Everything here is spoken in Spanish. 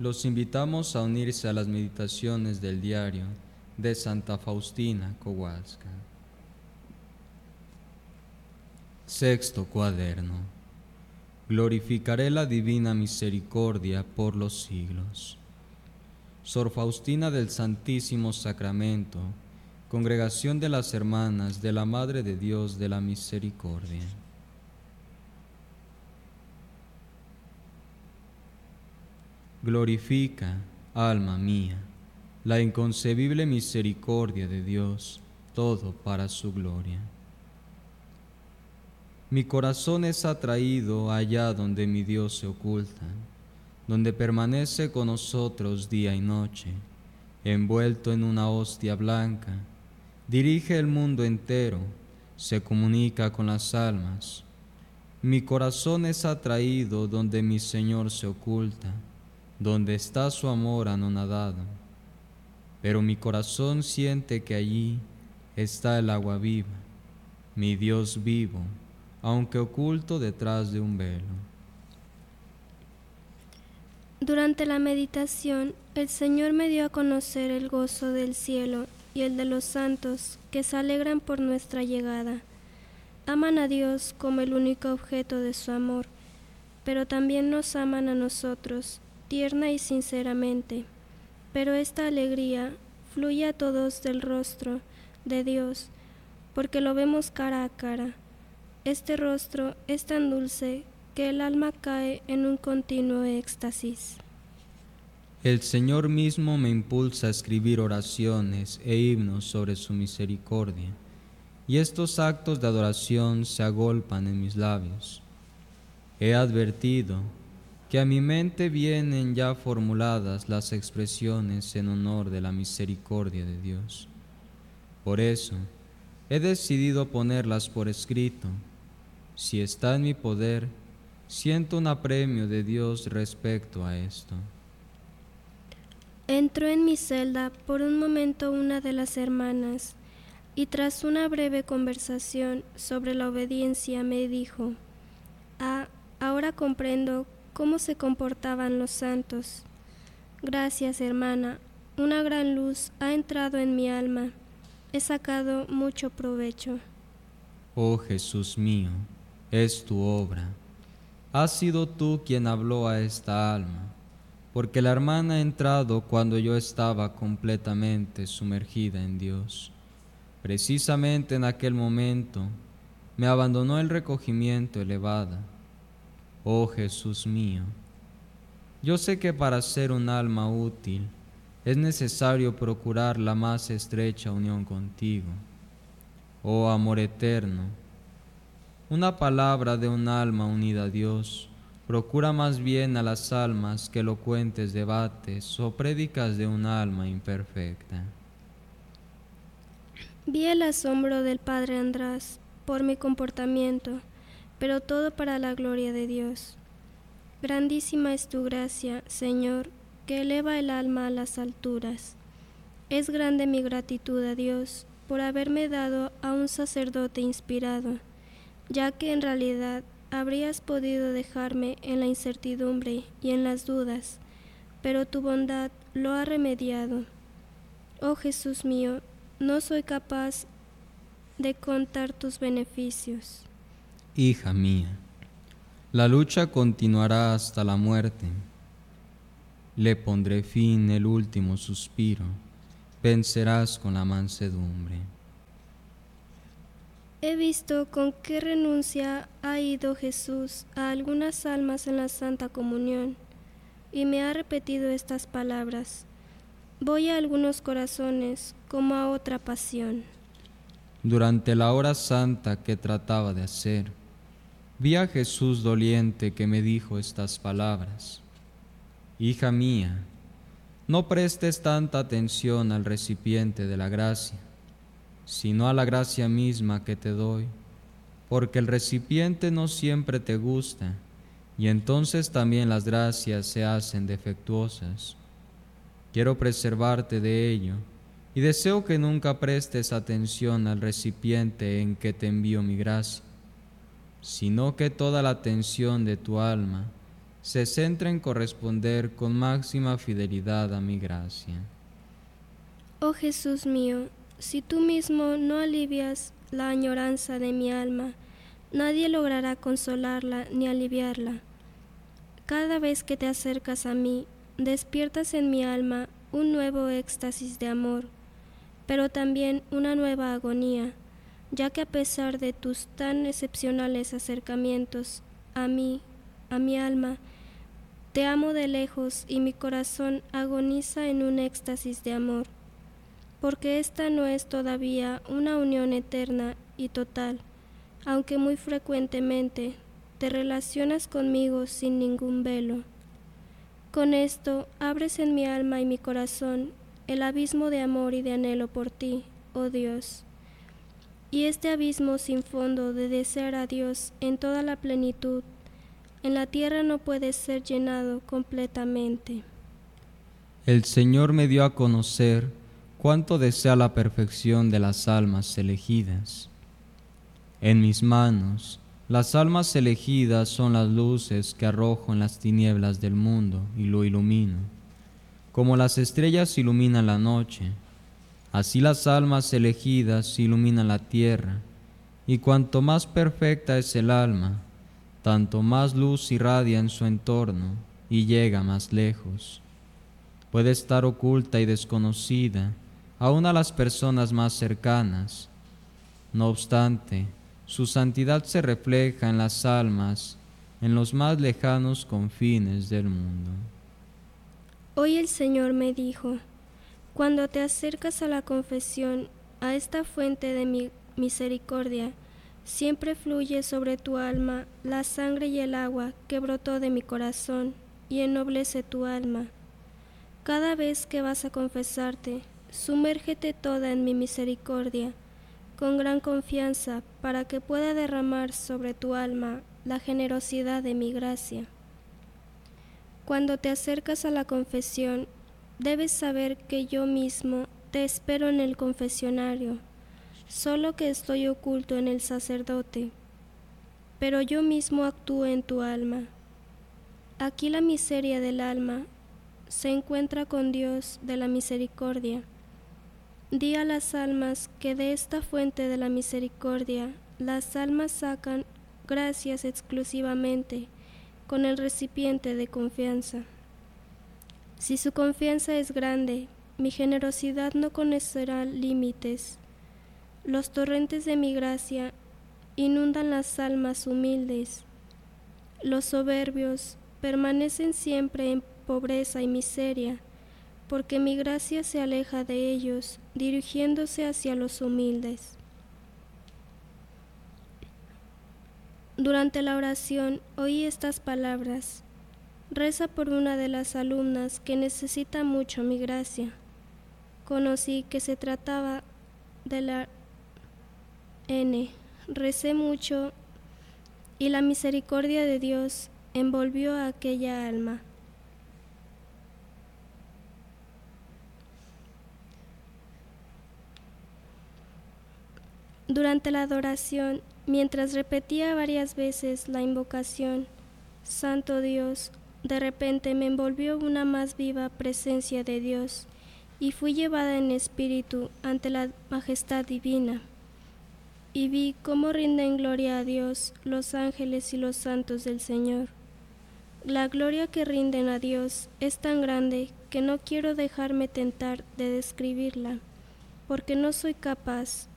Los invitamos a unirse a las meditaciones del diario de Santa Faustina Kowalska. Sexto cuaderno. Glorificaré la divina misericordia por los siglos. Sor Faustina del Santísimo Sacramento, Congregación de las Hermanas de la Madre de Dios de la Misericordia. Glorifica, alma mía, la inconcebible misericordia de Dios, todo para su gloria. Mi corazón es atraído allá donde mi Dios se oculta, donde permanece con nosotros día y noche, envuelto en una hostia blanca, dirige el mundo entero, se comunica con las almas. Mi corazón es atraído donde mi Señor se oculta, donde está su amor anonadado. Pero mi corazón siente que allí está el agua viva, mi Dios vivo, aunque oculto detrás de un velo. Durante la meditación, el Señor me dio a conocer el gozo del cielo y el de los santos que se alegran por nuestra llegada. Aman a Dios como el único objeto de su amor, pero también nos aman a nosotros, tierna y sinceramente. Pero esta alegría fluye a todos del rostro de Dios, porque lo vemos cara a cara. Este rostro es tan dulce que el alma cae en un continuo éxtasis. El Señor mismo me impulsa a escribir oraciones e himnos sobre su misericordia, y estos actos de adoración se agolpan en mis labios. He advertido que a mi mente vienen ya formuladas las expresiones en honor de la misericordia de Dios. Por eso, he decidido ponerlas por escrito. Si está en mi poder, siento un apremio de Dios respecto a esto. Entró en mi celda por un momento una de las hermanas, y tras una breve conversación sobre la obediencia me dijo: ahora comprendo cómo se comportaban los santos. Gracias, hermana, una gran luz ha entrado en mi alma. He sacado mucho provecho. Oh Jesús mío, es tu obra. Has sido tú quien habló a esta alma, porque la hermana ha entrado cuando yo estaba completamente sumergida en Dios. Precisamente en aquel momento me abandonó el recogimiento elevado. Oh Jesús mío, yo sé que para ser un alma útil es necesario procurar la más estrecha unión contigo. Oh amor eterno, una palabra de un alma unida a Dios procura más bien a las almas que elocuentes debates o prédicas de un alma imperfecta. Vi el asombro del padre András por mi comportamiento, pero todo para la gloria de Dios. Grandísima es tu gracia, Señor, que eleva el alma a las alturas. Es grande mi gratitud a Dios por haberme dado a un sacerdote inspirado, ya que en realidad habrías podido dejarme en la incertidumbre y en las dudas, pero tu bondad lo ha remediado. Oh Jesús mío, no soy capaz de contar tus beneficios. Hija mía, la lucha continuará hasta la muerte. Le pondré fin el último suspiro. Vencerás con la mansedumbre. He visto con qué renuncia ha ido Jesús a algunas almas en la Santa Comunión, y me ha repetido estas palabras: voy a algunos corazones como a otra pasión. Durante la hora santa que trataba de hacer, vi a Jesús doliente que me dijo estas palabras: Hija mía, no prestes tanta atención al recipiente de la gracia, sino a la gracia misma que te doy, porque el recipiente no siempre te gusta, y entonces también las gracias se hacen defectuosas. Quiero preservarte de ello, y deseo que nunca prestes atención al recipiente en que te envío mi gracia, sino que toda la atención de tu alma se centra en corresponder con máxima fidelidad a mi gracia. Oh Jesús mío, si tú mismo no alivias la añoranza de mi alma, nadie logrará consolarla ni aliviarla. Cada vez que te acercas a mí, despiertas en mi alma un nuevo éxtasis de amor, pero también una nueva agonía, ya que a pesar de tus tan excepcionales acercamientos a mí, a mi alma, te amo de lejos y mi corazón agoniza en un éxtasis de amor, porque esta no es todavía una unión eterna y total, aunque muy frecuentemente te relacionas conmigo sin ningún velo. Con esto abres en mi alma y mi corazón el abismo de amor y de anhelo por ti, oh Dios. Y este abismo sin fondo de desear a Dios en toda la plenitud, en la tierra no puede ser llenado completamente. El Señor me dio a conocer cuánto desea la perfección de las almas elegidas. En mis manos, las almas elegidas son las luces que arrojo en las tinieblas del mundo y lo ilumino. Como las estrellas iluminan la noche, así las almas elegidas iluminan la tierra, y cuanto más perfecta es el alma, tanto más luz irradia en su entorno y llega más lejos. Puede estar oculta y desconocida aún a las personas más cercanas. No obstante, su santidad se refleja en las almas en los más lejanos confines del mundo. Hoy el Señor me dijo: cuando te acercas a la confesión, a esta fuente de mi misericordia, siempre fluye sobre tu alma la sangre y el agua que brotó de mi corazón y ennoblece tu alma. Cada vez que vas a confesarte, sumérgete toda en mi misericordia, con gran confianza, para que pueda derramar sobre tu alma la generosidad de mi gracia. Cuando te acercas a la confesión, debes saber que yo mismo te espero en el confesionario, solo que estoy oculto en el sacerdote, pero yo mismo actúo en tu alma. Aquí la miseria del alma se encuentra con Dios de la misericordia. Di a las almas que de esta fuente de la misericordia las almas sacan gracias exclusivamente con el recipiente de confianza. Si su confianza es grande, mi generosidad no conocerá límites. Los torrentes de mi gracia inundan las almas humildes. Los soberbios permanecen siempre en pobreza y miseria, porque mi gracia se aleja de ellos, dirigiéndose hacia los humildes. Durante la oración oí estas palabras: reza por una de las alumnas que necesita mucho mi gracia. Conocí que se trataba de la N. Recé mucho y la misericordia de Dios envolvió a aquella alma. Durante la adoración, mientras repetía varias veces la invocación, Santo Dios, de repente me envolvió una más viva presencia de Dios y fui llevada en espíritu ante la majestad divina. Y vi cómo rinden gloria a Dios los ángeles y los santos del Señor. La gloria que rinden a Dios es tan grande que no quiero dejarme tentar de describirla, porque no soy capaz,